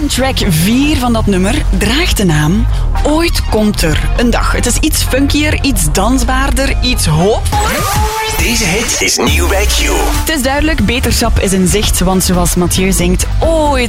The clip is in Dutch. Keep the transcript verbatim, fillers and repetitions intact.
En track vier van dat nummer draagt de naam Ooit komt er een dag. Het is iets funkier, iets dansbaarder, iets hoopvoller. Deze hit is nieuw bij Q. Het is duidelijk, beterschap is in zicht, want zoals Mathieu zingt, ooit